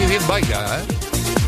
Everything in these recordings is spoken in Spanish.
Qué bien baila, ¿eh?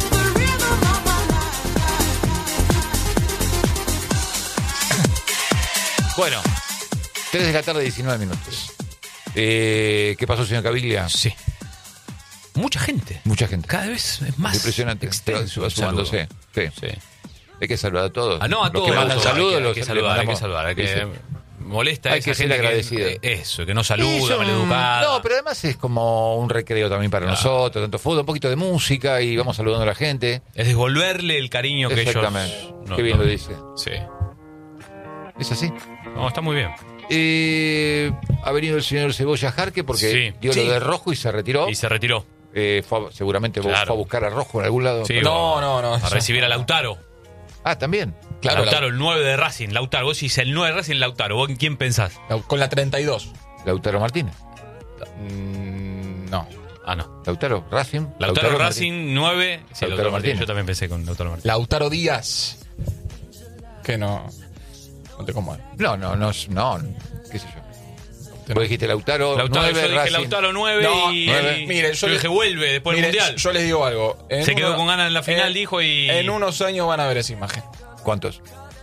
Bueno, 3 de la tarde, 19 minutos. ¿Qué pasó, señor Caviglia? Sí. Mucha gente. Mucha gente. Cada vez es más impresionante. extenso. Va sumándose. Sí. Sí. Hay que saludar a todos. No, a los todos. que mandan saludos, Hay que saludar. Hay que molesta a hay esa que ser gente agradecido. Eso, que no saluda, maleducada. No, pero además es como un recreo también para nosotros, tanto fútbol, un poquito de música y vamos saludando a la gente. Es devolverle el cariño que ellos... Exactamente. Qué bien lo dice. Sí. ¿Es así? No, está muy bien. Ha venido el señor Cebolla Jarque porque dio lo de Rojo y se retiró. Y se retiró. Seguramente fue a buscar a Rojo en algún lado. Sí, no. A recibir a Lautaro. Ah, también. Claro, Lautaro, el 9 de Racing. Lautaro, vos decís el 9 de Racing, Lautaro. ¿Vos en quién pensás? Con la 32. Lautaro Martínez. No. Ah, no. Lautaro Racing. Lautaro Racing, 9. Sí, Lautaro Martínez. Yo también pensé con Lautaro Martínez. Lautaro Díaz. Que no te conmueve. No. ¿Qué sé yo? Vos dijiste Lautaro 9, yo dije Racing. Lautaro 9 No, y... 9. Mire, yo dije vuelve después del Mundial. Yo les digo algo. Se quedó con ganas en la final, dijo, y... En unos años van a ver esa imagen. ¿Cuántos?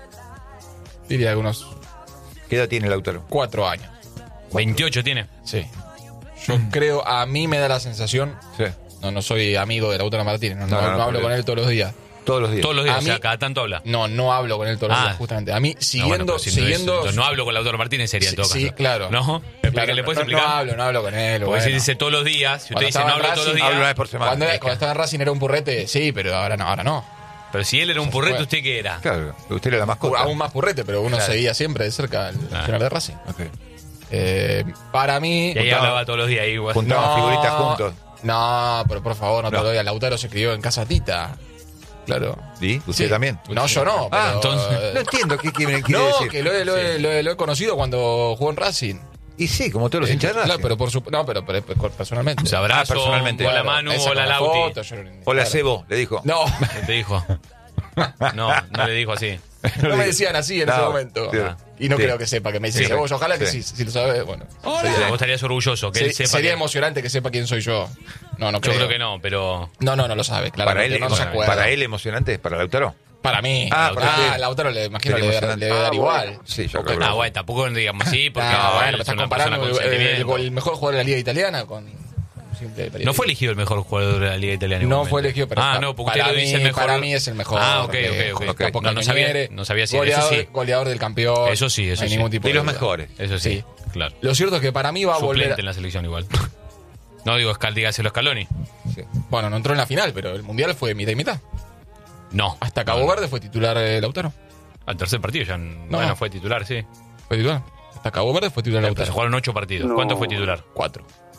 Diría algunos ¿Qué edad tiene Lautaro? 4 años. 28 tiene. Sí. Yo creo, a mí me da la sensación... Sí. No soy amigo de Lautaro Martínez. No hablo con él todos los días. Todos los días. Todos los días, A o sea, mí- cada tanto habla. No hablo con él todos los días, justamente. A mí, siguiendo... No hablo con Lautaro Martínez sería en todo caso. Sí, claro. ¿No? ¿Le puedes explicar? No hablo con él. Porque si bueno. dice todos los días, si Cuando usted dice no estaba en hablo todos los Racing, días... Hablo una vez por semana. Cuando estaba en Racing era un purrete, sí, pero ahora no. Pero si él era un purrete, ¿usted qué era? Claro, usted era la mascota. Aún más purrete, pero uno Claro. seguía siempre de cerca el final de Racing. Ok. Para mí... Y ahí hablaba todos los días igual. Juntaban figuritas juntos. No, pero por favor, no te lo digas. Lautaro se crió en Casa Tita. Claro. ¿Y? ¿Usted Sí. también? No, yo no. Ah, pero, entonces. No entiendo qué quiere decir. No, que lo he conocido cuando jugó en Racing. Y sí, como todos los hinchas de Racing. Claro, pero pero personalmente. O sea, abrazo, personalmente. hola Claro, Manu, Esa hola con la Lauti. foto, yo no- Hola, claro. Sebo, le dijo. No, ¿Qué te dijo? No le dijo así. no me decían así en ese No, momento. sí. Y no Sí. creo que sepa que me dice Sí. Cebolla. Ojalá que Sí. sí, si lo sabe, bueno. Vos estarías orgulloso que él sepa. Sería que... emocionante que sepa quién soy yo. No Yo creo que no, pero... No lo sabe, claro. Para él, no se acuerda. para él emocionante, para Lautaro. Para mí. para Lautaro le imagino Sería le debe emocionante. dar igual. Bueno. Sí, yo Porque- creo. Bueno, tampoco digamos así, porque bueno, él pero es estás una comparando persona con sentimiento. el mejor jugador de la Liga Italiana con simple periodista. No fue elegido el mejor jugador de la Liga Italiana. No igualmente. fue elegido, pero no, porque usted para lo dice mí, el mejor. para mí es el mejor. Ah, ok. No sabía si goleador, eso sí. goleador del campeón. Eso sí, eso no hay sí. ningún tipo De los duda. mejores. Eso sí, Sí. claro. Lo cierto es que para mí va a Suplente volver. en la selección igual. No digo dígaselo a Scaloni. Sí. Bueno, no entró en la final, pero el mundial fue mitad y mitad. No. Hasta Cabo Verde fue titular Lautaro. Al tercer partido ya bueno, fue titular, sí. Fue titular. Hasta Cabo Verde fue titular Se Lautaro. jugaron 8 partidos. ¿Cuánto fue titular? 4.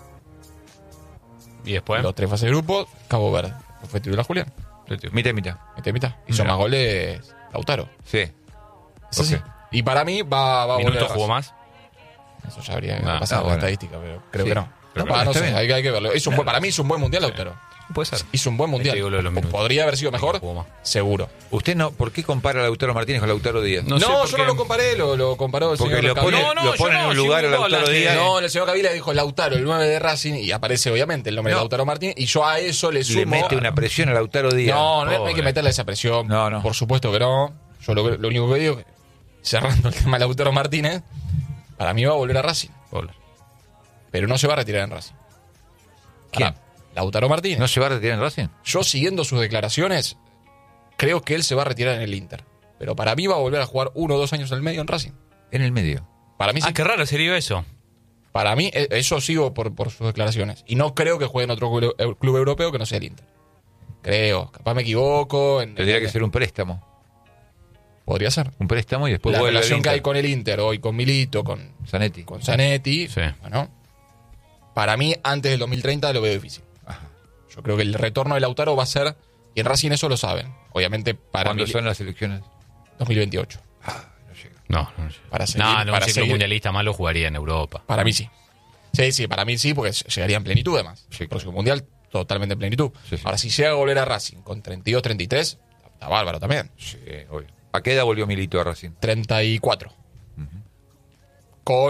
Y después. Los 3 fases de grupo, Cabo Verde. Fue titular Julián. Mitad y mitad. Mitad y mitad. Hizo Mira. más goles Lautaro. Sí. Es así. Y para mí va a volver ¿Minutos a jugó más? Eso ya habría que Ah, pasar bueno. la estadística, pero creo Sí. que no. Pero No está sé, bien. hay que verlo. Para mí hizo un buen mundial Lautaro. Puede ser. Hizo un buen mundial. Ahí te digo lo de los minutos. Podría haber sido mejor, Jugó más. seguro. ¿Usted no? ¿Por qué compara a Lautaro Martínez con Lautaro Díaz? No sé No, por yo qué. no lo comparé, lo comparó el Porque señor lo pone, Cavila. No, lo pone yo en no, un si lugar a hubo Lautaro la que- Díaz. No, el señor Cavila dijo Lautaro, el 9 de Racing, y aparece obviamente el nombre de No. Lautaro Martínez, y yo a eso le sumo... Le mete una presión a Lautaro Díaz. No hay Pobre. que meterle esa presión. No. Por supuesto que no. Yo lo único que digo, cerrando el tema de Lautaro Martínez, para mí va a volver a Racing. Pobre. Pero no se va a retirar en Racing. ¿Quién? Ahora, Lautaro Martínez. ¿No se va a retirar en Racing? Yo, siguiendo sus declaraciones, creo que él se va a retirar en el Inter. Pero para mí va a volver a jugar 1 o 2 años en el medio en Racing. En el medio. Para mí sí. Qué raro sería eso. Para mí, eso sigo por sus declaraciones. Y no creo que juegue en otro club europeo que no sea el Inter. Creo. Capaz me equivoco. Tendría que ser un préstamo. Podría ser. Un préstamo y después La vuelve al relación que Inter. hay con el Inter hoy, con Milito, con Zanetti. Zanetti. Sí. Bueno, para mí, antes del 2030 lo veo difícil. Ajá. Yo creo que el retorno de Lautaro va a ser... Y en Racing eso lo saben. Obviamente para ¿Cuándo mí... son las elecciones? 2028. No llega. No. Para seguir, No, para un ciclo seguir. mundialista más lo jugaría en Europa. Para mí sí. Sí, para mí sí, porque llegaría en plenitud además. Sí, El próximo mundial, totalmente en plenitud. Sí, sí. Ahora, si llega a volver a Racing con 32, 33, está bárbaro también. Sí, obvio. ¿A qué edad volvió Milito a Racing? 34. Con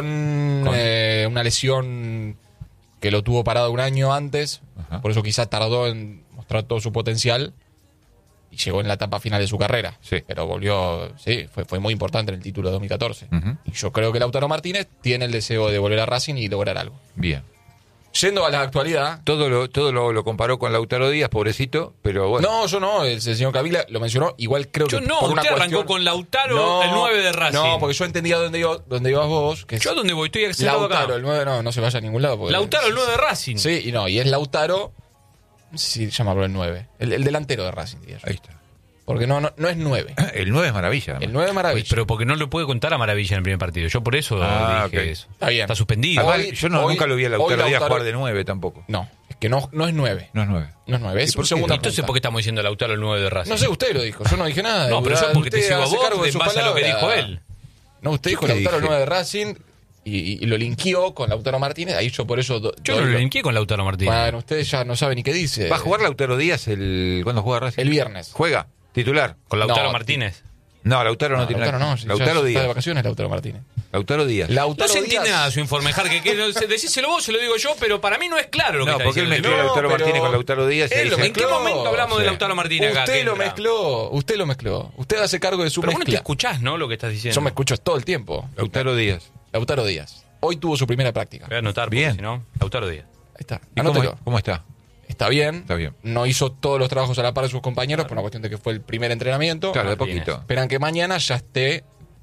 una lesión que lo tuvo parado un año antes. Ajá. Por eso quizás tardó en mostrar todo su potencial y llegó en la etapa final de su carrera. Sí. Pero volvió, sí, fue muy importante en el título de 2014. Ujú. Y yo creo que Lautaro Martínez tiene el deseo de volver a Racing y lograr algo. Bien. Yendo a la actualidad... Todo lo comparó con Lautaro Díaz, pobrecito, pero bueno. No, yo no, el señor Cavila lo mencionó, igual creo Yo que no, por una usted arrancó cuestión- con Lautaro, No, el 9 de Racing. No, porque yo entendía dónde ibas vos, que es Yo a dónde voy, estoy sentado Lautaro, acá. el 9 no se vaya a ningún lado. porque- Lautaro, el 9 de Racing. Sí, y es Lautaro, no sé si llamarlo el 9, el delantero de Racing, diría yo. Ahí está. Porque no es 9, El 9 es maravilla. además. el 9 es maravilla. Pero porque no le puede contar a Maravilla en el primer partido. Yo por eso dije Ok. eso. Está bien. Está suspendido. Además, Hoy- yo nunca lo vi a hoy Lautaro Díaz Lautaro- jugar de 9 tampoco. No, es que no es 9, No es 9. no es 9, es ¿Y por un qué? segundo. Entonces, ¿por qué estamos diciendo Lautaro el 9 de Racing? No sé, usted lo dijo, yo no dije nada. No, pero yo porque te Usted sigo a hace vos cargo de en su base a lo que palabra. dijo él. No, usted ¿Yo dijo qué Lautaro el dije? 9 de Racing y lo linkeó con Lautaro Martínez. Ahí yo por eso... Yo no lo linkeé con Lautaro Martínez. Bueno, usted ya no sabe ni qué dice. ¿Va a jugar Lautaro Díaz ¿cuándo juega Racing? El viernes. ¿Juega? ¿Titular? Con Lautaro No, Martínez. No, Lautaro no tiene Lautaro nada. no, ya Lautaro está de Díaz. vacaciones Lautaro Martínez. Lautaro Díaz. No Lautaro se entiende Díaz- nada su informe, Jarque. Decíselo vos, se lo digo yo, pero para mí no es claro lo que No, está porque él diciendo. mezcló a No, Lautaro pero Martínez con Lautaro Díaz. y él ahí lo se- ¿En qué mezcló. momento hablamos de Sí. Lautaro Martínez acá? Usted lo Kendra? mezcló, usted lo mezcló. Usted hace cargo de su Pero vos no te mezcla. escuchás, ¿no? Lo que estás diciendo. Yo me escucho todo el tiempo. Lautaro Díaz. Lautaro Díaz. Hoy tuvo su primera práctica. Voy a anotar, porque Bien. si no, Lautaro Díaz. Ahí está. ¿Y cómo, Anótelo. cómo está? Está bien. Está bien. No hizo todos los trabajos a la par de sus compañeros por una cuestión de que fue el primer entrenamiento. Claro, de Martínez. poquito. Esperan que mañana ya esté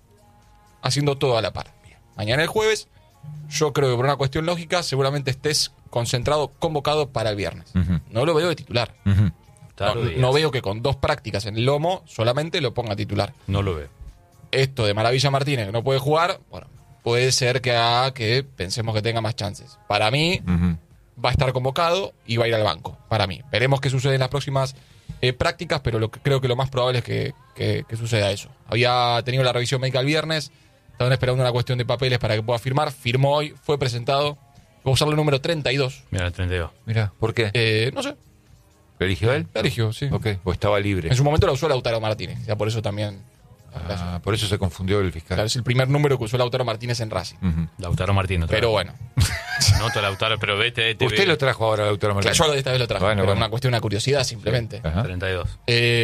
haciendo todo a la par. Mañana el jueves, yo creo que por una cuestión lógica, seguramente estés concentrado, convocado para el viernes. Ujú. No lo veo de titular. Ujú. Lautaro Díaz. No veo que con 2 prácticas en el lomo solamente lo ponga titular. No lo veo. Esto de Maravilla Martínez que no puede jugar, bueno, puede ser que haga que pensemos que tenga más chances. Para mí, Ujú. va a estar convocado y va a ir al banco. Para mí. Veremos qué sucede en las próximas prácticas, pero creo que lo más probable es que suceda eso. Había tenido la revisión médica el viernes, estaban esperando una cuestión de papeles para que pueda firmar. Firmó hoy, fue presentado. Va a usar el número 32. Mira, el 32. Mira, ¿por qué? No sé, ¿Lo eligió él? la eligió, sí. Ok, o estaba libre. En su momento la usó Lautaro Martínez, ya por eso también. Ah, por eso se confundió el fiscal. Claro, es el primer número que usó Lautaro Martínez en Racing. Ujú. Lautaro Martínez. otra Pero vez. bueno, Anoto Lautaro, pero vete. Usted lo trajo ahora, Lautaro Martínez. yo esta vez lo traje, Bueno, pero bueno. una cuestión, una curiosidad simplemente. Ajá. 32.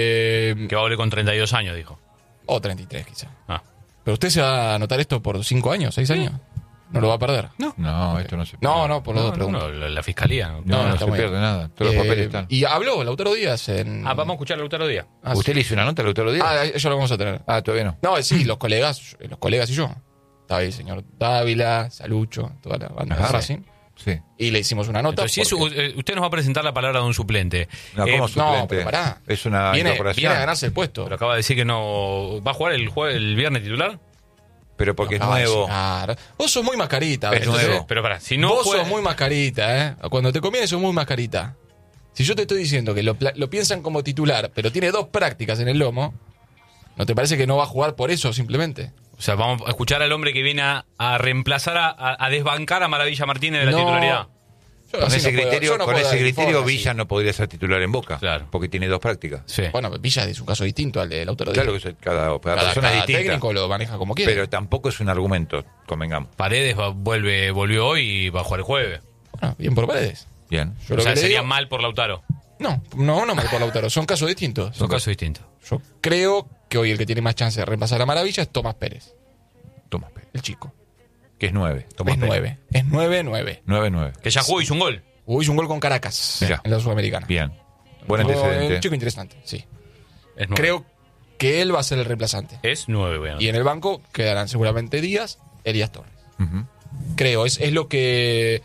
Que Que va a volver con 32 años, dijo. O 33 quizá. Ah. Pero usted se va a anotar esto por 5 años, 6 años. No lo va a perder. No, esto no se pierde. No, por los dos preguntas. La fiscalía. No, No, no está se muy pierde bien. nada. Todos los papeles están. Y habló Lautaro Díaz en... Ah, vamos a escuchar a Lautaro Díaz. Ah, ¿Usted sí. le hizo una nota a Lautaro Díaz? Eso lo vamos a tener. Todavía no. No, sí, los colegas y yo. Estaba ahí el señor Dávila, Salucho, toda la banda Ajá. de Racing. Sí. Y le hicimos una nota. Entonces, si porque- usted nos va a presentar la palabra de un suplente. No, ¿cómo no, suplente? pero pará. Es una viene incorporación. a ganarse el puesto. Pero acaba de decir que no. ¿Va a jugar el viernes titular? Pero porque es Acaba de nuevo. llegar. Vos sos muy mascarita. Es ¿ves? nuevo. Pero pará, si no. Vos juega- sos muy mascarita, ¿eh? Cuando te conviene sos muy mascarita. Si yo te estoy diciendo que lo piensan como titular, pero tiene 2 prácticas en el lomo, ¿no te parece que no va a jugar por eso simplemente? O sea, vamos a escuchar al hombre que viene a reemplazar, a desbancar a Maravilla Martínez de la No. titularidad. Yo Con así ese no puedo- criterio, yo no con puedo ese dar criterio informes, Villa sí. no podría ser titular en Boca. Claro. Porque tiene 2 prácticas. Sí. Bueno, Villa es un caso distinto al de Lautaro Díaz. Claro que cada persona es cada distinta. técnico lo maneja como quiere. Pero tampoco es un argumento, convengamos. Paredes volvió hoy y va a jugar el jueves. Bueno, bien por Paredes. Bien. Yo O lo sea, que le sería digo- mal por Lautaro. No mal por Lautaro. Son casos distintos. Son casos distintos. Yo creo que hoy el que tiene más chance de reemplazar a Maravilla es Tomás Pérez, Tomás Pérez. el chico. Que es 9. Tomás Es Pérez. 9. Es 9-9. 9-9. Que ya jugó y hizo un gol. Hoy hizo un gol con Caracas Mirá. en la Sudamericana. Bien. Buen Un antecedente. chico interesante, sí. Es 9. Creo que él va a ser el reemplazante. Es 9, weón. Y en el banco quedarán seguramente Díaz, Elías Torres. Ujú. Creo, es lo que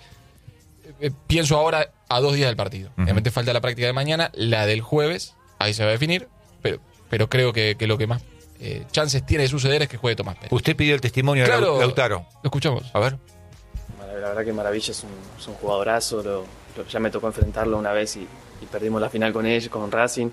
pienso ahora a 2 días del partido. Ujú. Obviamente falta la práctica de mañana, la del jueves, ahí se va a definir, pero creo que lo que más chances tiene de suceder es que juegue Tomás Pérez. Usted pidió el testimonio de Claro. Lautaro. Lo escuchamos. A ver. La verdad que Maravilla es un jugadorazo, ya me tocó enfrentarlo una vez y perdimos la final con él, con Racing.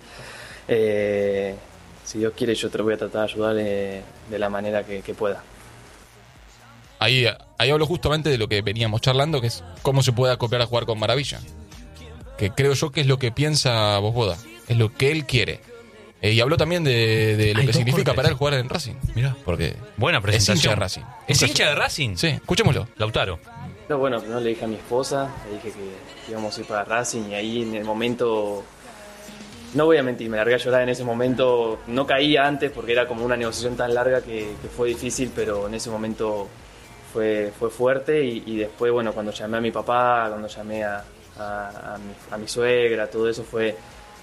Si Dios quiere yo te lo voy a tratar de ayudar de la manera que pueda. Ahí hablo justamente de lo que veníamos charlando, que es cómo se puede acoplar a jugar con Maravilla. Que creo yo que es lo que piensa Vosboda, es lo que él quiere. Y habló también de lo Hay que dos significa cortes. para él jugar en Racing. Mirá. Porque Buena es presentación. hincha de Racing. ¿Es hincha de Racing? Sí, escuchémoslo. Lautaro. No, bueno, primero le dije a mi esposa, le dije que íbamos a ir para Racing y ahí en el momento no voy a mentir, me largué a llorar en ese momento. No caía antes porque era como una negociación tan larga que fue difícil, pero en ese momento fue fuerte. Y después, bueno, cuando llamé a mi papá, cuando llamé a mi suegra, todo eso fue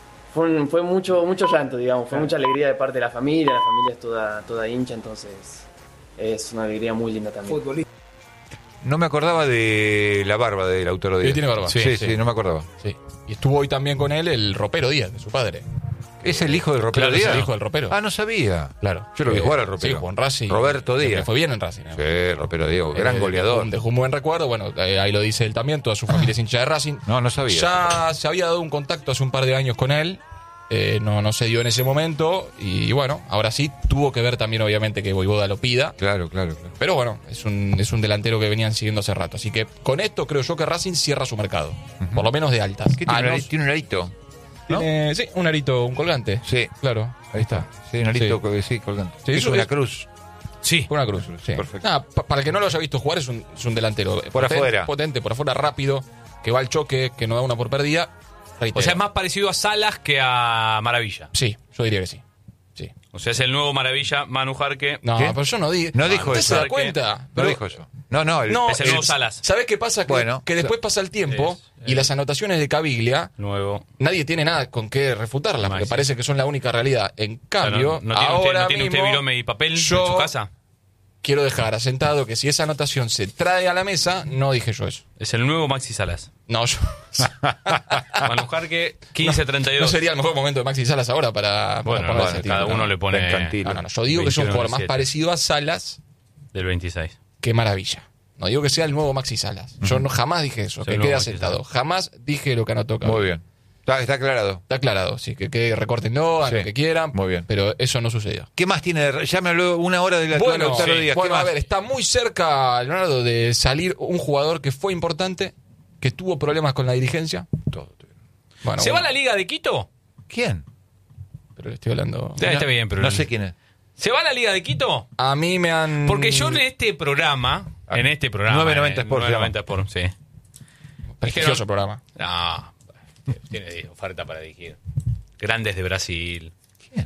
mucho llanto, digamos. Fue mucha alegría de parte de la familia es toda hincha, entonces es una alegría muy linda también. No me acordaba de la barba del Lautaro Díaz. ¿Él tiene barba? Sí, no me acordaba. Sí. Y estuvo hoy también con él el Ropero Díaz, de su padre. ¿Es el hijo del Ropero Claro, Díaz? es el hijo del Ropero. Ah, no sabía. Claro. Yo lo vi jugar al Ropero. Sí, Juan Racing. Roberto Díaz. Le fue bien en Racing. Sí, Ropero Díaz, gran goleador. Dejó un buen recuerdo. Bueno, ahí lo dice él también. Toda su familia es hincha de Racing. No sabía. Ya se había dado un contacto hace un par de años con él. No se dio en ese momento. Y bueno, ahora sí tuvo que ver también, obviamente, que Voivoda lo pida. Claro. Pero bueno, es un delantero que venían siguiendo hace rato. Así que con esto creo yo que Racing cierra su mercado. Por lo menos de altas. ¿Qué tiene un arito? ¿No? Sí, un arito, un colgante. Sí. Claro, ahí está. Sí, un arito, sí, colgante. Sí, es eso una es- cruz. Sí. Una cruz, sí. Perfecto. Nada, para el que no lo haya visto jugar, es un delantero. Por afuera. Potente, por afuera, rápido, que va al choque, que no da una por perdida. Reitero. O sea, es más parecido a Salas que a Maravilla. Sí, yo diría que sí. Sí. O sea, es el nuevo Maravilla, Manu Jarque. No, ¿Qué? pero yo no dije. No dijo ¿Usted eso. se da cuenta? No Pero- dijo eso. No, No, Es el nuevo Salas. ¿Sabés qué pasa? Bueno. Que después pasa el tiempo y las anotaciones de Caviglia, Nuevo. nadie tiene nada con qué refutarlas, porque sí. parece que son la única realidad. En O sea, cambio, ¿no tiene ahora ¿no tiene usted mismo, virome y papel yo en su casa? quiero dejar asentado que si esa anotación se trae a la mesa, no dije yo eso. Es el nuevo Maxi Salas. No, yo... Manu Jarque, 15-32. No sería el mejor momento de Maxi Salas ahora para Bueno, ponerse bueno, el título, cada uno le pone Mercantil. No, yo digo que es un jugador más 21-17. parecido a Salas del 26. que Maravilla. No digo que sea el nuevo Maxi Salas. Yo jamás dije eso, Es que el quede nuevo Maxi asentado. Salas. Jamás dije lo que anotó Caviglia. Muy bien. Está aclarado. Está aclarado, sí, que recórtenlo, hagan Sí. lo que quieran. Muy bien. Pero eso no sucedió. ¿Qué más tiene? Ya me habló una hora de la Bueno, Lautaro Díaz. ¿Qué bueno, a más? ver, está muy cerca, Leonardo, de salir un jugador que fue importante, que tuvo problemas con la dirigencia. Todo. Bueno, ¿Se va a bueno, la Liga de Quito? ¿Quién? pero le estoy hablando. Sí, está bien, pero No sé quién es. ¿Se va a la Liga de Quito? A mí me han. Porque yo en este programa, 990 Sport, 990 Sport, sí. Prestigioso dijeron- programa. No, tiene oferta para dirigir. Grandes de Brasil. ¿Quién?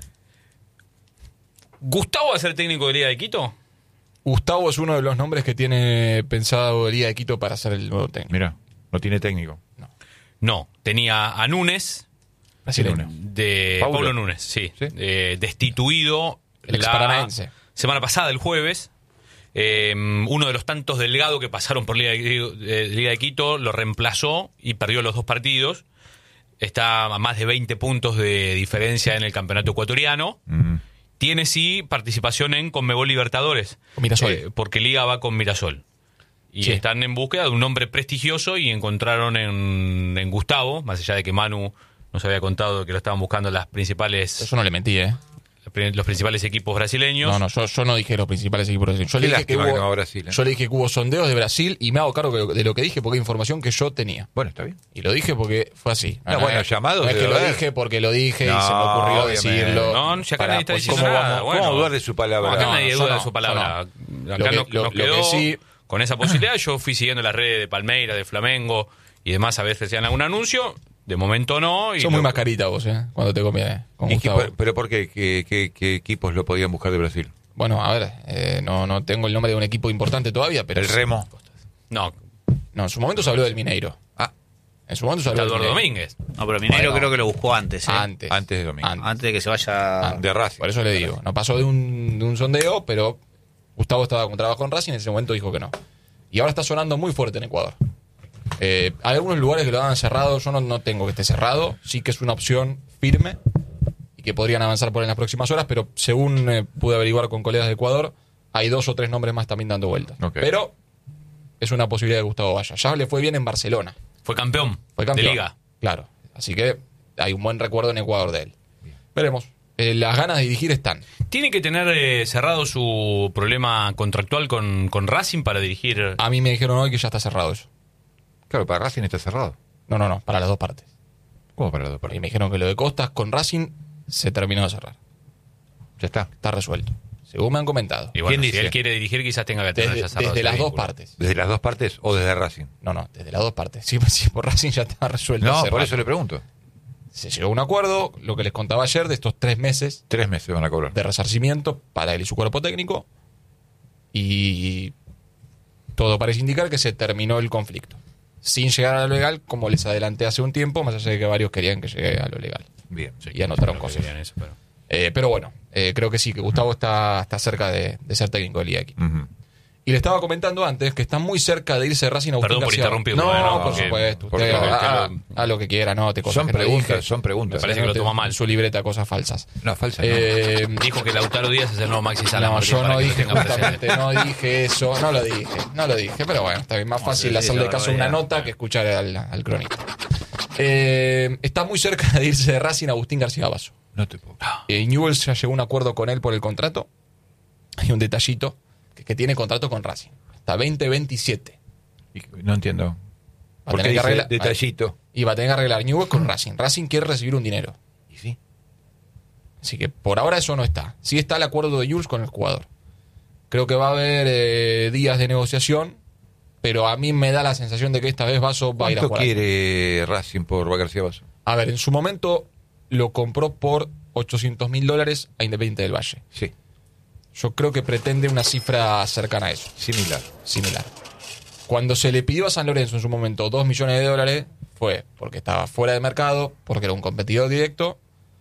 ¿Gustavo va a ser técnico de Liga de Quito? Gustavo es uno de los nombres que tiene pensado Liga de Quito para ser el nuevo técnico. Mira, no tiene técnico. No, tenía a Núñez, Brasileño. de Paulo. Paulo Núñez, sí. Sí. Destituido El ex paranaense. semana pasada, el jueves. Uno de los tantos Delgado que pasaron por Liga de Quito lo reemplazó y perdió los 2 partidos. Está a más de 20 puntos de diferencia en el campeonato ecuatoriano. Tiene sí participación en Conmebol Libertadores. Con Mirasol. Porque Liga va con Mirasol. Y Sí. están en búsqueda de un nombre prestigioso y encontraron en Gustavo, más allá de que Manu nos había contado que lo estaban buscando las principales, Eso no le mentí, ¿eh? los principales equipos brasileños. No, yo no dije los principales equipos brasileños. Yo Qué le dije que lástima que no va a hubo, Brasil, ¿eh? yo le dije que hubo sondeos de Brasil y me hago cargo de lo que dije porque es información que yo tenía. Bueno, está bien. Y lo dije porque fue así. No, bueno, llamados No es que debe lo haber. dije porque lo dije y No, se me ocurrió obviamente. decirlo. No, si acá nadie está pues, diciendo ¿cómo nada. vamos? Bueno. ¿Cómo dudar de su palabra? No, acá No, nadie yo duda no, de su palabra. yo Acá Lo que- nos lo que quedó sí- con esa posibilidad. Yo fui siguiendo las redes de Palmeiras, de Flamengo y demás a ver si hacían algún anuncio. De momento no. Y Sos muy mascarita vos, cuando te conviene. Con ¿Y Gustavo. ¿Pero por qué? ¿Qué equipos lo podían buscar de Brasil? Bueno, a ver, no tengo el nombre de un equipo importante todavía, pero... El Remo. No, No, en su momento se habló del Mineiro. Ah, En su momento se está habló del Eduardo Mineiro. Domínguez. No, pero Mineiro Bueno. creo que lo buscó antes, ¿eh? Antes de domingo. Antes de que se vaya. De Racing. Por eso le digo. No pasó de un sondeo, pero Gustavo estaba con trabajo en Racing y en ese momento dijo que no. Y ahora está sonando muy fuerte en Ecuador. Hay algunos lugares que lo han cerrado. Yo no tengo que esté cerrado. Sí que es una opción firme y que podrían avanzar por en las próximas horas, pero según pude averiguar con colegas de Ecuador, hay 2 o 3 nombres más también dando vueltas. Ok. Pero es una posibilidad de Gustavo vaya. Ya le fue bien en Barcelona. Fue campeón, Fue campeón. de Liga. Claro. Así que hay un buen recuerdo en Ecuador de él. Veremos. Las ganas de dirigir están. ¿Tiene que tener cerrado su problema contractual con Racing para dirigir? A mí me dijeron hoy que ya está cerrado eso. Claro, para Racing está cerrado. No, para las 2 partes. ¿Cómo para los dos Y partidos? me dijeron que lo de Costas con Racing se terminó de cerrar. Ya está. Está resuelto. Según me han comentado. Y bueno, ¿Quién si dice? él quiere dirigir, quizás tenga que tener Desde, ya cerrado desde ese las 2 vínculo. partes. ¿Desde las dos partes o desde Racing? No, desde las 2 partes. Sí, por Racing ya está resuelto. No, hace por rato. eso le pregunto. Se llegó a un acuerdo, lo que les contaba ayer, de estos 3 meses 3 meses van a cobrar. de resarcimiento para él y su cuerpo técnico. Y todo parece indicar que se terminó el conflicto. Sin llegar a lo legal, como les adelanté hace un tiempo, más allá de que varios querían que llegue a lo legal. Bien. Y anotaron Creo que cosas. querían eso, pero- Pero bueno, creo que sí, que Gustavo está cerca de ser técnico del Liga X. Ujú. Y le estaba comentando antes que está muy cerca de irse Racing a Agustín Perdón por García. interrumpir, No, bueno, por porque- supuesto. porque Usted creo que haga lo que quiera, no te cosas Son que no preguntas, dije. son preguntas. Me parece que lo toma mal. En su libreta, cosas falsas. No, falsa. no. Dijo que Lautaro Díaz es el nuevo Maxi Sala. No, Martín, yo para no que lo dije tenga presente. justamente, no dije eso, no lo dije, pero bueno, está bien, más fácil sí, hacerle la caso a una barbaridad. nota que escuchar al cronista. Está muy cerca de irse de Racing Agustín García Basso. No te puedo. Newell's ya llegó a un acuerdo con él por el contrato. Hay un detallito, que tiene contrato con Racing, hasta 2027. No entiendo. Va a ¿Por qué tener que dice arreglar- detallito? Y va a tener que arreglar Newell's con Racing. Racing quiere recibir un dinero. Y sí. Así que por ahora eso no está. Sí está el acuerdo de Jules con el jugador. Creo que va a haber días de negociación, pero a mí me da la sensación de que esta vez Basso va a ir a ¿Cuánto jugar. quiere Racing por García Basso? A ver, en su momento lo compró por $800.000 a Independiente del Valle. Sí, Yo creo que pretende una cifra cercana a eso, similar. similar. Cuando se le pidió a San Lorenzo en su momento $2 millones, fue porque estaba fuera de mercado, porque era un competidor directo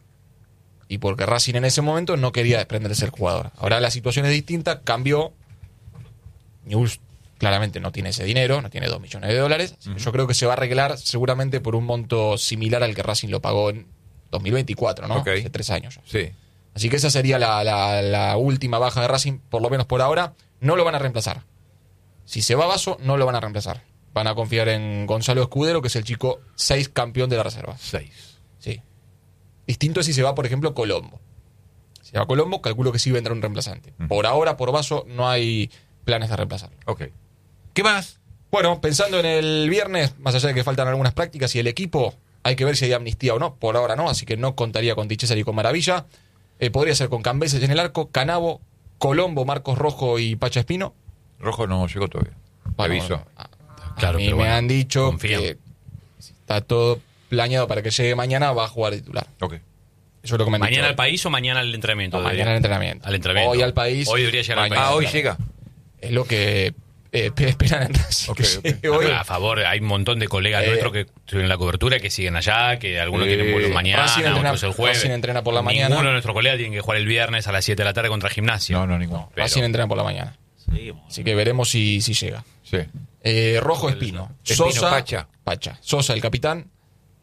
y porque Racing en ese momento no quería desprenderse del jugador. Ahora la situación es distinta, cambió. Newell's claramente no tiene ese dinero, no tiene $2 millones. Así que yo creo que se va a arreglar seguramente por un monto similar al que Racing lo pagó en 2024, ¿no? Ok. Hace 3 años ya. Sí. Así que esa sería la última baja de Racing, por lo menos por ahora. No lo van a reemplazar. Si se va Basso, no lo van a reemplazar. Van a confiar en Gonzalo Escudero, que es el chico 6 campeón de la reserva. 6. Sí. Distinto es si se va, por ejemplo, Colombo. Si va Colombo, calculo que sí vendrá un reemplazante. Por ahora, por Basso, no hay planes de reemplazarlo. Ok. ¿Qué más? Bueno, pensando en el viernes, más allá de que faltan algunas prácticas y el equipo, hay que ver si hay amnistía o no. Por ahora no, así que no contaría con Di Cesare y con Maravilla. Podría ser con Cambeses en el arco, Canavo, Colombo, Marcos Rojo y Pacha Espino. Rojo no llegó todavía. Bueno, Aviso. bueno, Claro, a mí pero me bueno, han dicho confían. que si está todo planeado para que llegue mañana, va a jugar de titular. Ok. Eso es lo que me han ¿Mañana dicho. al país o mañana al entrenamiento? No, mañana al entrenamiento. Al entrenamiento. Hoy al país. Hoy debería llegar al mañana país. Ah, hoy entrenamiento. llega. Es lo que esperan en Racing. Ok, que ok. llegue hoy. A favor, hay un montón de colegas nuestros que estuvieron en la cobertura que siguen allá, que algunos tienen vuelo mañana, Racing entrena- otros el jueves. Racing entrena por la Ninguno mañana. de nuestros colegas tiene que jugar el viernes a las 7 de la tarde contra Gimnasia. No, ninguno. Pero- Racing entrena por la mañana. Seguimos. Así que veremos si llega. Sí. Rojo Espino. Espino, Sosa. Pacha. Sosa, el capitán.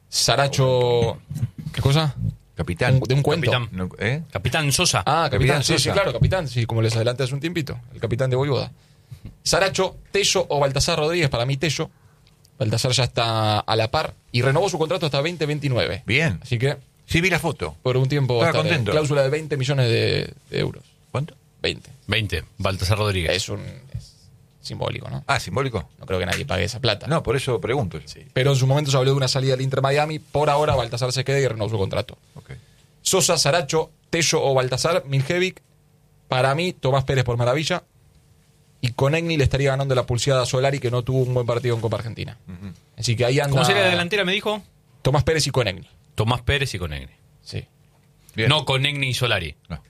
Saracho. ¿Qué cosa? Capitán. De un cuento. Capitán. No, ¿eh? Capitán Sosa. Ah, capitán, sí, Sosa. sí, claro, capitán, sí, como les adelanté hace un tiempito, el capitán de Voivoda. Saracho, Tello o Baltasar Rodríguez, para mí Tello. Baltasar ya está a la par y renovó su contrato hasta 2029. Bien. Así que Sí, vi la foto. por un tiempo va a Estaba estar en contento. cláusula de 20 millones de euros. ¿Cuánto? 20. 20, Baltasar Rodríguez. Es simbólico, ¿no? Ah, simbólico. No creo que nadie pague esa plata. No, por eso pregunto. Sí. Pero en su momento se habló de una salida del Inter Miami. Por ahora Baltasar se queda y renovó su contrato. Ok. Sosa, Saracho, Tello o Baltasar, Miljevic. Para mí, Tomás Pérez por Maravilla. Y con Egni le estaría ganando la pulseada a Solari, que no tuvo un buen partido en Copa Argentina. Así que ahí anda. ¿Cómo sería la delantera, me dijo? Tomás Pérez y Conegni. Tomás Pérez y Conegni. Sí. Bien. No Conegni y Solari. No.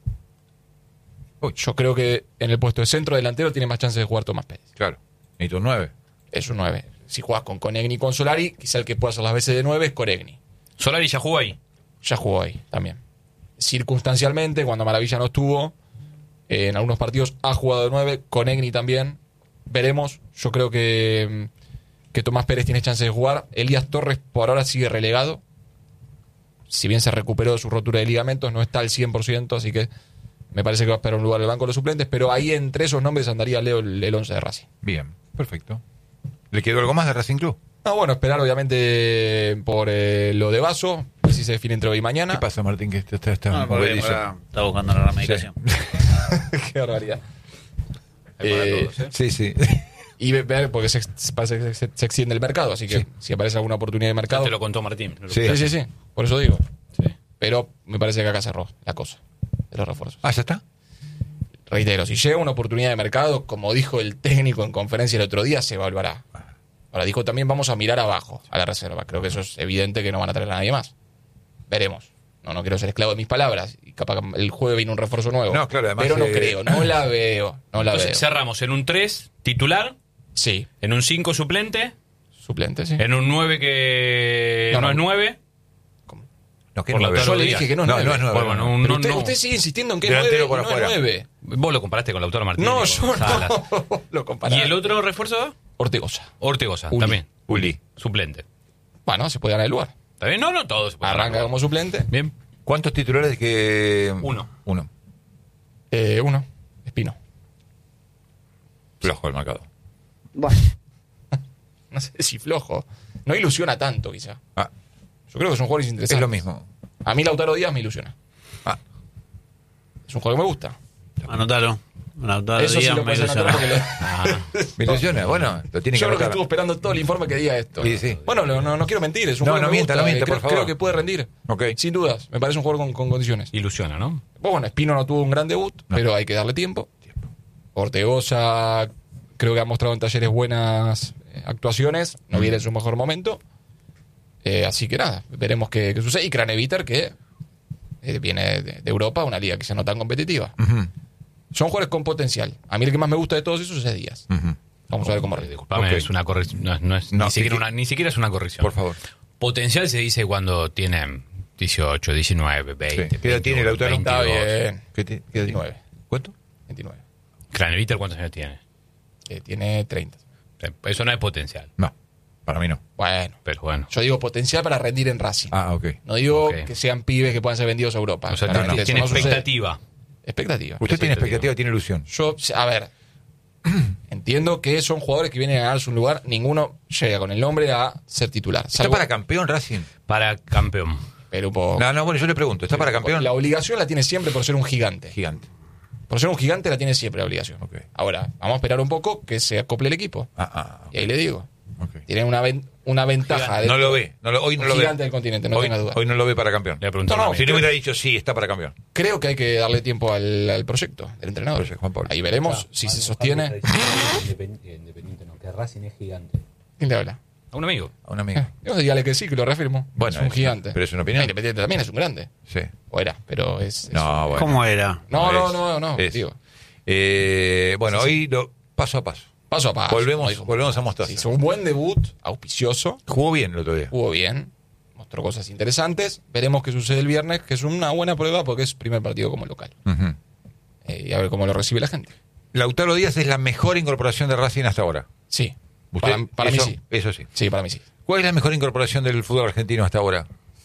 Yo creo que en el puesto de centro delantero tiene más chance de jugar Tomás Pérez. Claro. Necesito un 9. Es un 9. Si juegas con Conegni y con Solari, quizá el que pueda hacer las veces de 9 es Conegni. Solari ya jugó ahí. Ya jugó ahí también. Circunstancialmente, cuando Maravilla no estuvo, en algunos partidos ha jugado de 9, Conegni también. Veremos. Yo creo que Tomás Pérez tiene chance de jugar. Elías Torres por ahora sigue relegado. Si bien se recuperó de su rotura de ligamentos, no está al 100%, así que me parece que va a esperar un lugar en el banco de los suplentes. Pero ahí entre esos nombres andaría Leo el 11 de Racing. Bien, perfecto. ¿Le quedó algo más de Racing Club? No, bueno, esperar obviamente por lo de Basso, ver si se define entre hoy y mañana. ¿Qué pasa, Martín? Que está No, porque movedizo. está buscando la medicación. Qué barbaridad. Hay para Eh, todos, ¿eh? Sí, sí. Y ver, porque parece que se extiende el mercado, así que Sí. si aparece alguna oportunidad de mercado. Te lo contó Martín. Sí. Sí, por eso digo. Sí. Pero me parece que acá cerró la cosa de los refuerzos. Ah, ¿ya está? Reitero, si llega una oportunidad de mercado, como dijo el técnico en conferencia el otro día, se evaluará. Ahora dijo también vamos a mirar abajo, a la reserva. Creo que eso es evidente que no van a traer a nadie más. veremos. No quiero ser esclavo de mis palabras. Y capaz que el jueves viene un refuerzo nuevo. No, claro, además, pero no creo, no la veo. Entonces cerramos en un 3 titular, Sí, en un 5 suplente, suplente, sí. en un 9 que no es 9. No, que Por no, Lautaro Yo le Díaz. dije que no es 9. No es 9. Bueno, no. un- Pero no, usted, no. usted sigue insistiendo en que es Delantero 9 por y no es afuera. 9. Vos lo comparaste con Lautaro Martínez. No, con yo Salas. no lo ¿Y comparaba. el otro refuerzo? Ortegoza. Ortegoza, Uli. también. Uli. Suplente. Bueno, se puede ganar el lugar. ¿Está bien? No, todo se puede Arranca ganar. como suplente. Bien. ¿Cuántos titulares que...? Uno. Uno. Espino. Flojo el marcado. Bueno, No sé si flojo. No ilusiona tanto, quizá. Ah, Yo creo que son jugadores interesantes. es lo mismo. A mí Lautaro Díaz me ilusiona. Ah, Es un jugador que me gusta. Anotalo. Lautaro Eso sí Díaz lo me puedes anotar ilusiona. porque me ilusiona. Bueno, lo tiene que yo creo que anotar. estuvo esperando todo el informe que diga esto. Sí, sí. Bueno, no quiero mentir. Es un No, jugador no que me mienta, gusta. no mienta, creo, por favor. creo que puede rendir. Ok. Sin dudas. Me parece un jugador con condiciones. Ilusiona, ¿no? Bueno, Espino no tuvo un gran debut, pero hay que darle tiempo. Ortegoza creo que ha mostrado en Talleres buenas actuaciones. No viene en su mejor momento. Así que nada, veremos qué sucede. Y Craneviter, que viene de Europa, una liga quizá no tan competitiva. Ujú, Son jugadores con potencial. A mí el que más me gusta de todos esos es Díaz. ujú. Vamos a ver cómo rinde. Disculpame, Ok. es una corrección. No es No, ni, siquiera sí, una, ni siquiera es una corrección. Por favor. Potencial se dice cuando tienen 18, 19, 20. Sí. ¿Qué edad tiene 21, Lautaro? 22. Está bien. ¿Qué edad tiene? 29. ¿Cuánto? 29. Craneviter, ¿cuántos años tiene? Tiene 30. Eso no es potencial. No, para mí no. Bueno, Pero bueno. yo digo potencial para rendir en Racing. Ah, ok. No digo Ok. que sean pibes que puedan ser vendidos a Europa. O sea, Claramente tiene eso no sucede. expectativa. Expectativa. Usted tiene expectativa, tiene ilusión. Yo, a ver, entiendo que son jugadores que vienen a ganarse un lugar. Ninguno llega con el nombre a ser titular. ¿Está Salvo- para campeón Racing? Para campeón. Pero un poco- No, bueno, yo le pregunto. ¿Está para campeón? La obligación la tiene siempre por ser un gigante. Gigante. Por ser un gigante la tiene siempre la obligación. Ok. Ahora, vamos a esperar un poco que se acople el equipo. Y ahí le digo. Ok. Tienen una ventaja. No lo ve. Hoy no Un lo ve. gigante del continente, no hoy, tenga duda. hoy no lo ve para campeón. Le voy a preguntar No, a no, un Si amigo. no hubiera dicho sí, está para campeón. Creo que hay que darle tiempo al proyecto del entrenador. Proyecto, Juan Pablo. Ahí veremos si se sostiene. Independiente, no, que Racing es gigante. ¿Quién le habla? A un amigo. A un amigo. Dígale que sí, que lo reafirmo. Bueno, es un es- gigante. pero es una opinión. Independiente también es un grande. Sí. O era, pero es. No, bueno. ¿Cómo era? No, Es. digo. Bueno, hoy paso a paso. Paso a paso. Volvemos a Mostaza. Hizo un buen debut, auspicioso, Jugó bien el otro día. jugó bien, mostró cosas interesantes. Veremos qué sucede el viernes, que es una buena prueba porque es primer partido como local. Ujú. Y a ver cómo lo recibe la gente. Lautaro Díaz es la mejor incorporación de Racing hasta ahora. Sí. Usted- Para mí eso- sí. Eso sí. Sí, para mí sí. ¿Cuál es la mejor incorporación del fútbol argentino hasta ahora?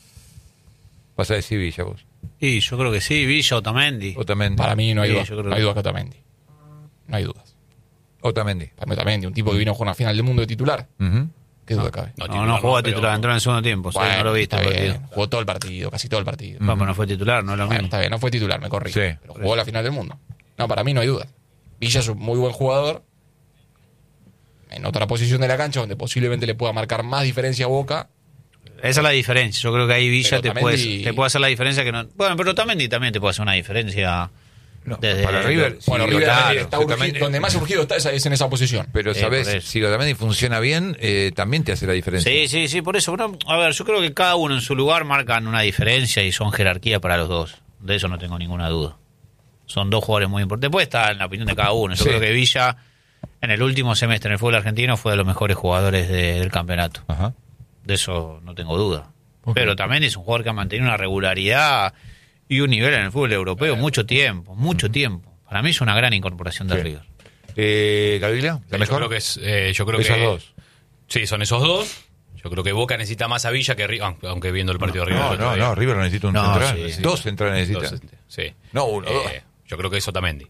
Vas a decir Villa vos. Y yo creo que sí, Villa, Otamendi. Otamendi. Para mí no hay Sí, dudas. yo creo No hay que- dudas que Otamendi. No hay dudas. Otamendi. Para mí Otamendi, un tipo que vino a jugar una final del mundo de titular. Ujú. ¿Qué duda cabe? No jugó a titular, entró en el segundo tiempo. Sí, Bueno, no lo viste está el bien. partido. Jugó todo el partido, casi todo el partido. No, pero no fue titular, no es lo Bueno, mismo. está bien, no fue titular, me corrí. Sí. Pero jugó la final del mundo. No, para mí no hay duda. Villa es un muy buen jugador. En otra posición de la cancha donde posiblemente le pueda marcar más diferencia a Boca. Esa es la diferencia. Yo creo que ahí Villa Pero te Otamendi- puede hacer la diferencia que no. Bueno, pero Otamendi también te puede hacer una diferencia. No, Desde- para River. Bueno, sí, River Otamendi- está Otamendi- donde más urgido está es en esa posición. Pero, por ¿sabes? eso. Si Otamendi funciona bien, también te hace la diferencia. Sí, por eso. Pero, a ver, yo creo que cada uno en su lugar marcan una diferencia y son jerarquía para los dos. De eso no tengo ninguna duda. Son dos jugadores muy importantes. Puede estar en la opinión de cada uno. Yo Sí. creo que Villa, en el último semestre en el fútbol argentino, fue de los mejores jugadores del campeonato. Ajá. De eso no tengo duda. Ok. Pero también es un jugador que ha mantenido una regularidad y un nivel en el fútbol europeo mucho tiempo. Para mí es una gran incorporación de Sí. River. ¿Gabriela? ¿La mejor? Yo creo que es, yo creo Esos que dos. Sí, son esos dos. Yo creo que Boca necesita más a Villa que River, aunque viendo el partido de River. el otro día. No, River necesita un No, central. sí. Dos centrales necesita. Dos, sí. No, uno, dos. Yo creo que es Otamendi.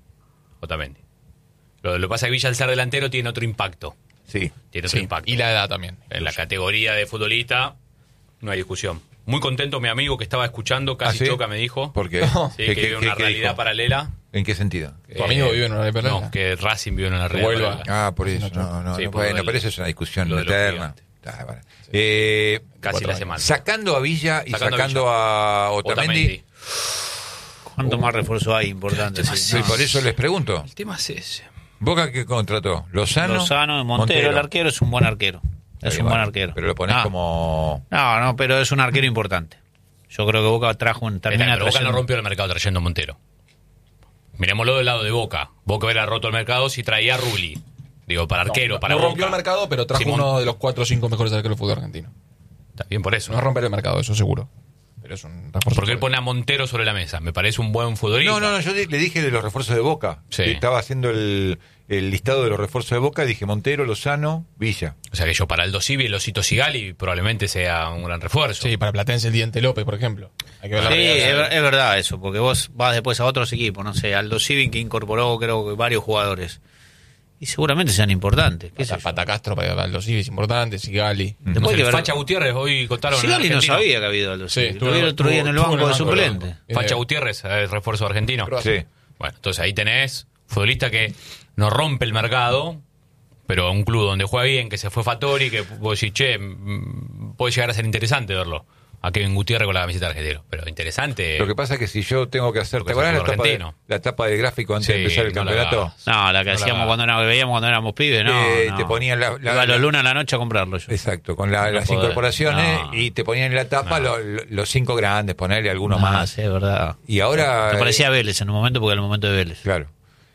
Lo que pasa es que Villa al ser delantero tiene otro impacto. Sí. Tiene otro Sí, impacto. y la edad también. En la categoría de futbolista no hay discusión. Muy contento mi amigo que estaba escuchando, casi ¿Ah, sí? choca, me dijo. ¿Por qué? Sí, que vive una realidad dijo? paralela. ¿En qué sentido? ¿Tu amigo vive en una realidad paralela? No, que Racing vive en una realidad vuelva. paralela. Ah, por eso. No, Sí, no, por bueno, lo del- pero eso es una discusión lo de los eterna. gigantes. Ah, bueno. Casi la semana. Sacando a Villa y Sacando sacando a Otamendi. ¿Cuánto más refuerzo hay importante? Sí, por eso les pregunto. El tema es ese. ¿Boca qué contrató? ¿Lozano? Lozano, Montero, el arquero es un buen arquero. Es un buen arquero. Pero lo pones No. como... No, pero es un arquero importante. Yo creo que Boca termina Pero Boca trayendo... no rompió el mercado trayendo a Montero. Miremoslo del lado de Boca. Boca hubiera roto el mercado si traía a Rulli. Digo, para arquero, para no Boca. rompió el mercado, pero trajo Simón. uno de los 4 o 5 mejores arqueros del fútbol argentino. Está bien por eso. No romper el mercado, eso seguro. Pero es un refuerzo. Porque él pone a Montero sobre la mesa. Me parece un buen futbolista. No, yo le dije de los refuerzos de Boca. Sí. Estaba haciendo el listado de los refuerzos de Boca. Dije Montero, Lozano, Villa. O sea que yo para Aldo Civi, el Osito Sigali probablemente sea un gran refuerzo. Sí, para Platense el Diente López, por ejemplo. Hay que ver la Sí, realidad. es verdad eso, porque vos vas después a otros equipos, no sé, Aldo Civi que incorporó creo que varios jugadores. Y seguramente sean importantes. ¿Qué sé yo? Patacastro para los Civis importantes, Sigali. No Después sé, hay que ver- Facha Gutiérrez hoy contaron en Sigali no Argentino. sabía que había ido Aldo Civi. Sí, Lo vi el otro día en el estuvo banco de banco, suplente. Facha Gutiérrez, el refuerzo argentino. Croacia. Sí. Bueno, entonces ahí tenés futbolista que no rompe el mercado, pero un club donde juega bien, que se fue Fattori, que vos decís, che, puede llegar a ser interesante verlo. A Kevin Gutiérrez con la camiseta argentino. Pero interesante. Lo que pasa es que si yo tengo que hacer... Porque ¿Te acuerdas es la etapa del gráfico antes Sí, de empezar el no la campeonato? hagas. No, la que No hacíamos la- veíamos cuando éramos pibes, no. no. Te ponían Iba a los lunes a la noche a comprarlo yo. Exacto, con No las podés. incorporaciones No. y te ponían en la tapa No. los 5 grandes, ponerle algunos más. Sí, es verdad. Y ahora... Me parecía Vélez en un momento porque era el momento de Vélez. Claro.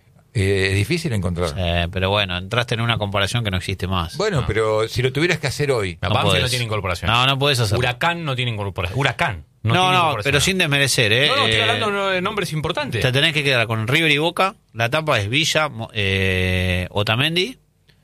Es difícil encontrar. Pero bueno, entraste en una comparación que no existe más. Bueno, pero si lo tuvieras que hacer hoy... La Banfield no podés. tiene incorporación. No podés hacerlo. Huracán no tiene incorporación. Huracán. No, tiene no, incorporación. pero sin desmerecer, ¿eh? No, estoy hablando de nombres importantes. Te tenés que quedar con River y Boca. La tapa es Villa, Otamendi.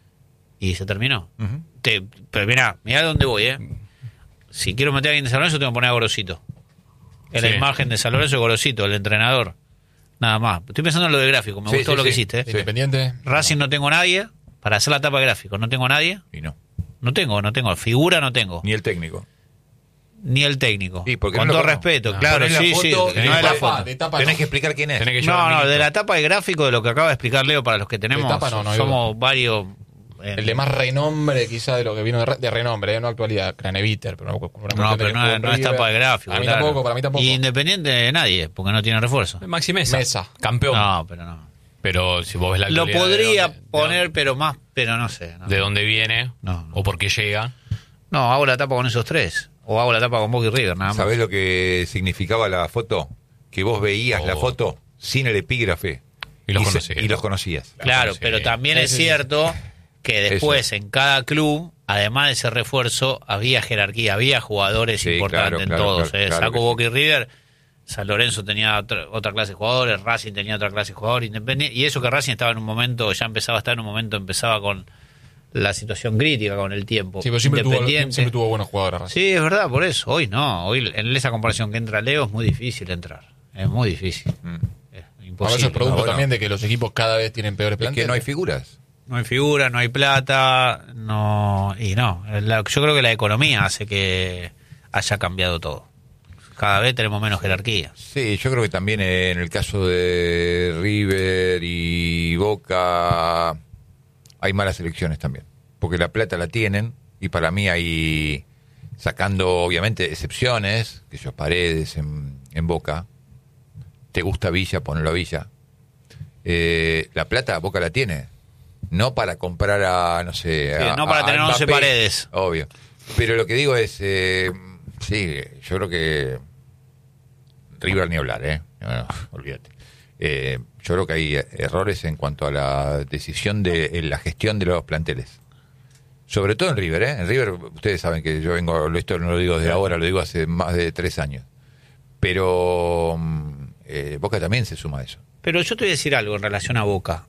Y se terminó. Pero mirá dónde voy, ¿eh? Si quiero meter a alguien de San Lorenzo, tengo que poner a Gorosito. En la Sí. imagen de San Lorenzo, Gorosito, el entrenador. Nada más. Estoy pensando en lo de gráfico. Me Sí, gustó sí, lo que sí. hiciste, ¿eh? Sí. Independiente. Racing no tengo nadie. Para hacer la tapa de gráfico, no tengo nadie. Y no, No tengo. Figura no tengo. ni el técnico. Ni el técnico. Sí, porque Con no lo todo conozco. respeto, No. claro, Ponés la sí, foto sí. y No es la después- foto. De tapa Tenés no. que explicar quién es. Tenés que llevar al No, ministro. de la tapa de gráfico de lo que acaba de explicar Leo para los que tenemos. tapa no hay somos varios. El de más renombre, quizá, de lo que vino de renombre, no actualidad, Craneviter. Pero No, pero no es tapa de gráfico. Para mí claro. tampoco, para mí tampoco. Y Independiente de nadie, porque no tiene refuerzo. Maxi Mesa. Mesa. Campeón. No, pero no. Pero si vos ves la Lo actualidad podría de dónde- poner, pero no sé. No, de dónde viene No. o por qué llega. No, hago la tapa con esos tres. O hago la tapa con Boca y River, nada más. ¿Sabés lo que significaba la foto? Que vos veías la foto sin el epígrafe Y los se- conocías. y los conocías. Claro, Sí. pero también Sí, es sí, sí. cierto que después en cada club, además de ese refuerzo, había jerarquía, había jugadores Sí, importantes claro, en claro, todos. claro, claro Saco que sí. Boca y River, San Lorenzo tenía otra clase de jugadores, Racing tenía otra clase de jugadores, Independiente, y eso que Racing estaba en un momento, ya empezaba a estar en un momento, empezaba con la situación crítica con el tiempo. Sí, pero siempre tuvo buenos jugadores. Racing. Sí, es verdad, por eso. Hoy no. Hoy en esa comparación que entra Leo es muy difícil entrar. Es muy difícil. Es Ahora eso imposible. es producto Bueno. también de que los equipos cada vez tienen peores Es planteles. que no hay figuras. No hay figura, no hay plata, no. Y no. Yo creo que la economía hace que haya cambiado todo. Cada vez tenemos menos jerarquía. Sí, yo creo que también en el caso de River y Boca hay malas elecciones también. Porque la plata la tienen y para mí hay, sacando obviamente excepciones, que yo Paredes en Boca, te gusta Villa, ponelo a Villa. La plata Boca la tiene. No para comprar a, no sé... Sí, no para tener 11 Mbappé, Paredes. Obvio. Pero lo que digo es, sí, yo creo que River ni hablar, no, olvídate. Yo creo que hay errores en cuanto a la decisión de en la gestión de los planteles. Sobre todo en River, En River, ustedes saben que yo vengo, esto no lo digo desde ahora, lo digo hace más de 3 años. Pero Boca también se suma a eso. Pero yo te voy a decir algo en relación a Boca.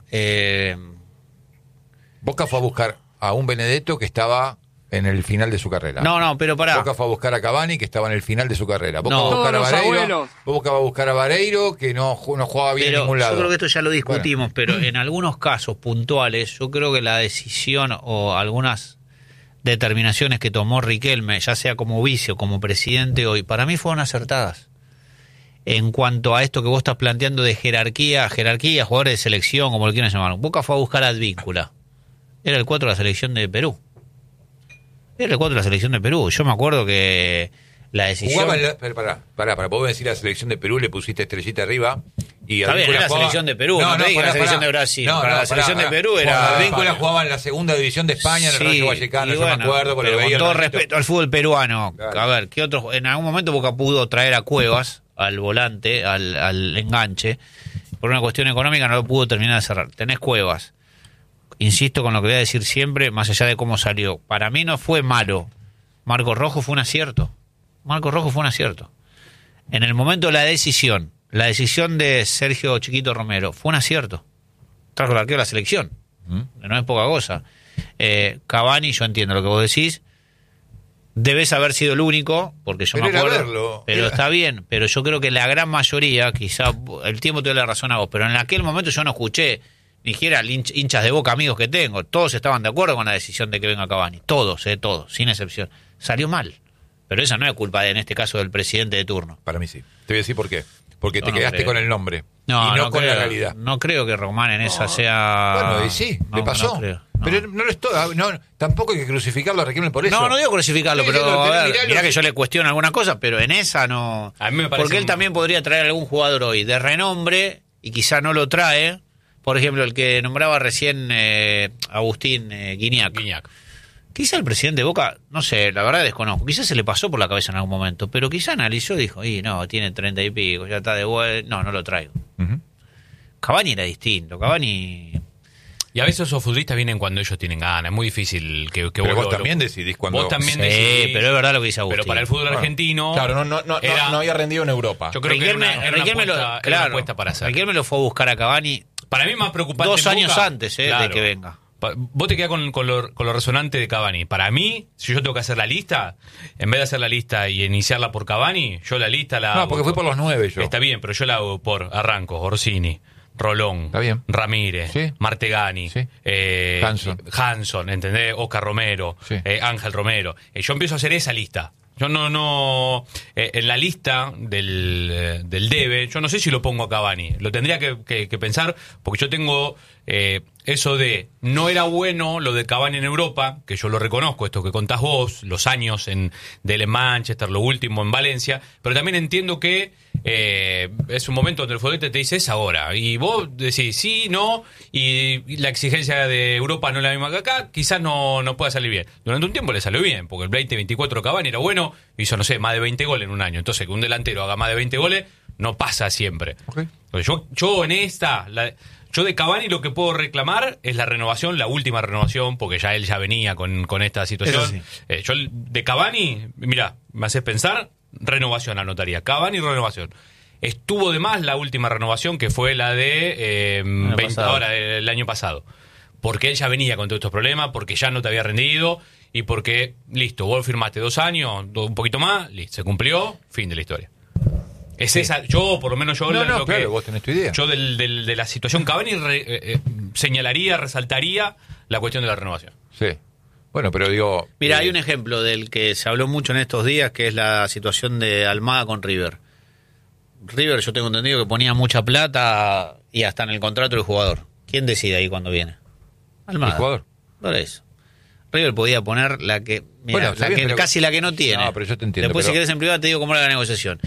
Boca fue a buscar a un Benedetto que estaba en el final de su carrera. No, pero pará. Boca fue a buscar a Cavani, que estaba en el final de su carrera. Boca No. va a buscar a Todos los Vareiro. abuelos. Boca va a buscar a Vareiro, que no jugaba bien en Pero ningún lado. yo creo que esto ya lo discutimos, pero en algunos casos puntuales, yo creo que la decisión o algunas determinaciones que tomó Riquelme, ya sea como vice o como presidente hoy, para mí fueron acertadas. En cuanto a esto que vos estás planteando de jerarquía, jugadores de selección, como lo quieran llamar. Boca fue a buscar a Advíncula. Era el 4 de la selección de Perú. Era el 4 de la selección de Perú. Yo me acuerdo que la decisión... Jugaba para vos decir la selección de Perú, le pusiste estrellita arriba Y Está bien, Advíncula era la jugaba- selección de Perú, no te digas la selección de Brasil. Para la selección de Perú era- Advíncula jugaba en la segunda división de España, en el Rayo Vallecano, y yo me acuerdo, porque pero lo veía con todo el ratito. respeto al fútbol peruano, Claro. a ver, ¿qué otros? En algún momento Boca pudo traer a Cuevas al volante, al enganche, por una cuestión económica no lo pudo terminar de cerrar. Tenés Cuevas. Insisto con lo que voy a decir siempre, más allá de cómo salió. Para mí no fue malo. Marcos Rojo fue un acierto. Marcos Rojo fue un acierto. En el momento de la decisión de Sergio Chiquito Romero fue un acierto. Trajo el arquero de la selección. No es poca cosa. Cavani, yo entiendo lo que vos decís. Debes haber sido el único, porque yo Pero me era acuerdo. verlo. Pero Era- está bien, pero yo creo que la gran mayoría, quizá el tiempo te da la razón a vos, pero en aquel momento yo no escuché ni siquiera hinchas de Boca amigos que tengo. Todos estaban de acuerdo con la decisión de que venga Cavani. Todos, todos, sin excepción. Salió mal. Pero esa no es culpa, en este caso, del presidente de turno. Para mí sí. Te voy a decir por qué. Porque te No, no quedaste creo. con el nombre. No, y no, no con creo, la realidad. No creo que Román en esa sea... Bueno, y sí, No, le pasó. no creo, no. Pero no lo estoy. No, tampoco hay que crucificarlo a Riquelme por eso. No digo crucificarlo, Sí, pero sí, a ver, mirá mirá los- que yo le cuestiono alguna cosa, pero en esa no... A mí me parece Porque él un- también podría traer algún jugador hoy de renombre y quizá no lo trae. Por ejemplo, el que nombraba recién Agustín Guiñac. Guiñac. Quizá el presidente de Boca, no sé, la verdad desconozco, quizás se le pasó por la cabeza en algún momento, pero quizá analizó y dijo, no, tiene 30 y pico, ya está de vuelta, no lo traigo. Ujú. Cavani era distinto, Cavani... Y a veces esos futbolistas vienen cuando ellos tienen ganas. Es muy difícil que Pero vos vos también decidís cuando. Vos también Sí, decidís. pero es verdad lo que dice Agustín. Pero para el fútbol argentino. Claro, no había rendido en Europa. Yo creo que era una Riquelme apuesta, era una apuesta para hacer. Riquelme lo fue a buscar a Cavani Para mí más preocupante 2 en años Boca, antes de claro. que venga. Vos te quedás con lo resonante de Cavani. Para mí, si yo tengo que hacer la lista, en vez de hacer la lista y iniciarla por Cavani, yo la lista la No, hago porque fui por los 9 yo. Está bien, pero yo la hago por Arranco, Orsini, Rolón, Está bien. Ramírez, Sí. Martegani, Sí. Hanson, ¿entendés? Oscar Romero, Sí. Ángel Romero. Yo empiezo a hacer esa lista. Yo no en la lista del debe, yo no sé si lo pongo a Cavani. Lo tendría que pensar, porque yo tengo eso de no era bueno lo de Cavani en Europa, que yo lo reconozco, esto que contás vos, los años de él en Manchester, lo último en Valencia, pero también entiendo que es un momento donde el futbolista te dice es ahora, y vos decís sí, no, y la exigencia de Europa no es la misma que acá, quizás no pueda salir bien. Durante un tiempo le salió bien, porque el 20-24 Cavani era bueno, hizo, no sé, más de 20 goles en un año. Entonces, que un delantero haga más de 20 goles no pasa siempre. Ok. Entonces, yo en esta, yo de Cavani lo que puedo reclamar es la renovación, la última renovación, porque ya él ya venía con esta situación. Eso Yo de Cavani, mira, me haces pensar, renovación anotaría. Cavani, renovación. Estuvo de más la última renovación, que fue la de el año pasado. Porque él ya venía con todos estos problemas, porque ya no te había rendido, y porque, listo, vos firmaste 2 años, un poquito más, listo, se cumplió, fin de la historia. Es esa, yo, por lo menos yo, No, lo claro, que, vos tenés tu idea. yo de la situación Cavani señalaría, resaltaría la cuestión de la renovación. Sí. Bueno, pero digo. Mira, hay un ejemplo del que se habló mucho en estos días, que es la situación de Almada con River. River, yo tengo entendido que ponía mucha plata y hasta en el contrato del jugador. ¿Quién decide ahí cuando viene? Almada. El jugador. Por eso. River podía poner la que, mira, Bueno, está la bien, que pero- casi la que no tiene. No, pero yo te entiendo, Después, pero- si querés en privado, te digo cómo era la negociación.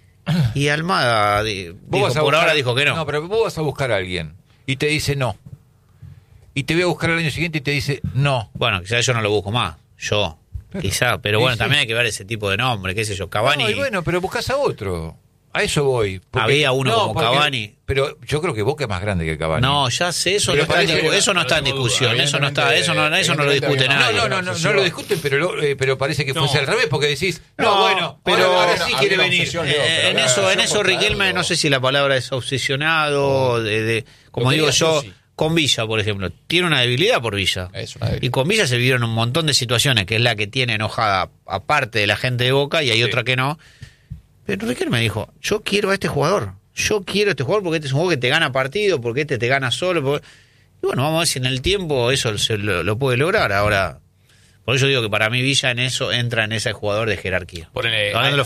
Y Almada Vos dijo, vas a por buscar- ahora dijo que no. No, pero vos vas a buscar a alguien y te dice no. Y te voy a buscar el año siguiente y te dice no. Bueno, quizás yo no lo busco más. Yo, quizá. Pero sí, bueno, sí. también hay que ver ese tipo de nombre, qué sé yo. Cavani. No, y bueno, pero buscas a otro. A eso voy. Había uno como porque- Cavani. Pero yo creo que Boca es más grande que Cavani. No, ya sé, eso Pero no está en, parece que- eso no está en no tengo duda, discusión, eso no está, eso no lo evidentemente discute hay una- nadie. No lo discuten, pero parece que No. fuese al revés, porque decís, no, No, bueno, pero ahora sí había quiere una venir. obsesión, En eso Riquelme, no sé si la palabra es obsesionado, como Lo digo quería yo, sí o sí. con Villa, por ejemplo, tiene una debilidad por Villa. Es una debilidad. Y con Villa se vivieron un montón de situaciones, que es la que tiene enojada aparte de la gente de Boca, y hay otra que no. Pero Riquelme dijo, yo quiero a este jugador. Yo quiero a este jugador porque este es un jugador que te gana partido, porque este te gana solo. Y bueno, vamos a ver si en el tiempo eso lo puede lograr. Ahora, por eso digo que para mí Villa en eso entra en ese jugador de jerarquía. Ponele, Hablando de los